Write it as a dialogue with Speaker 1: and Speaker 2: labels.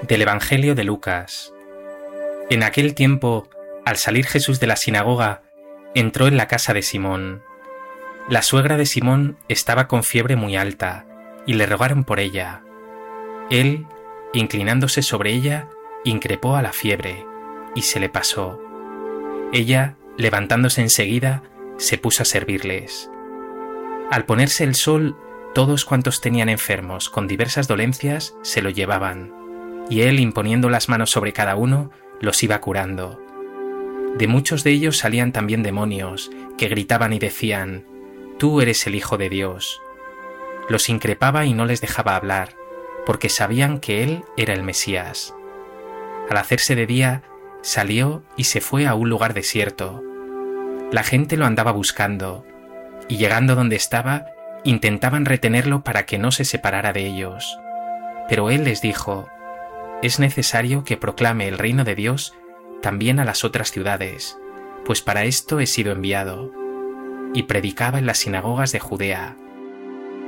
Speaker 1: Del Evangelio de Lucas. En aquel tiempo, al salir Jesús de la sinagoga, entró en la casa de Simón. La suegra de Simón estaba con fiebre muy alta, y le rogaron por ella. Él, inclinándose sobre ella, increpó a la fiebre, y se le pasó. Ella, levantándose enseguida, se puso a servirles. Al ponerse el sol, todos cuantos tenían enfermos con diversas dolencias se lo llevaban, y él, imponiendo las manos sobre cada uno, los iba curando. De muchos de ellos salían también demonios, que gritaban y decían: «Tú eres el Hijo de Dios». Los increpaba y no les dejaba hablar, porque sabían que él era el Mesías. Al hacerse de día, salió y se fue a un lugar desierto. La gente lo andaba buscando, y llegando donde estaba, intentaban retenerlo para que no se separara de ellos. Pero él les dijo: «Es necesario que proclame el reino de Dios también a las otras ciudades, pues para esto he sido enviado». Y predicaba en las sinagogas de Judea,